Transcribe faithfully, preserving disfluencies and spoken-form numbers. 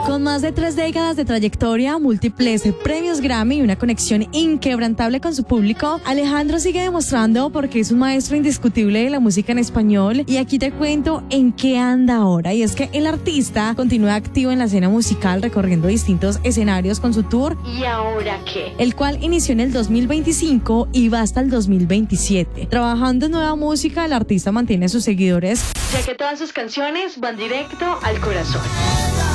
Con más de tres décadas de trayectoria, múltiples premios Grammy y una conexión inquebrantable con su público, Alejandro sigue demostrando por qué es un maestro indiscutible de la música en español. Y aquí te cuento en qué anda ahora. Y es que el artista continúa activo en la escena musical, recorriendo distintos escenarios con su tour ¿Y ahora qué? el cual inició en el dos mil veinticinco y va hasta el dos mil veintisiete. Trabajando en nueva música, el artista mantiene a sus seguidores, Ya que todas sus canciones van directo al corazón.